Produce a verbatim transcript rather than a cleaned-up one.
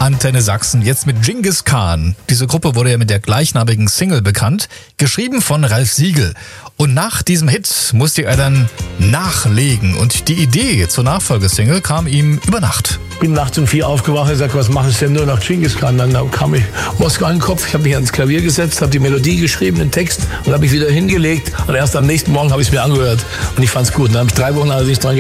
Antenne Sachsen, jetzt mit Genghis Khan. Diese Gruppe wurde ja mit der gleichnamigen Single bekannt, geschrieben von Ralf Siegel. Und nach diesem Hit musste er dann nachlegen. Und die Idee zur Nachfolgesingle kam ihm über Nacht. Bin nachts um vier aufgewacht und sagte, was mache ich denn nur nach Genghis Khan? Dann kam ich Moskau in den Kopf, ich habe mich ans Klavier gesetzt, habe die Melodie geschrieben, den Text und habe mich wieder hingelegt. Und erst am nächsten Morgen habe ich es mir angehört und ich fand es gut. Dann habe ich drei Wochen allerdings dran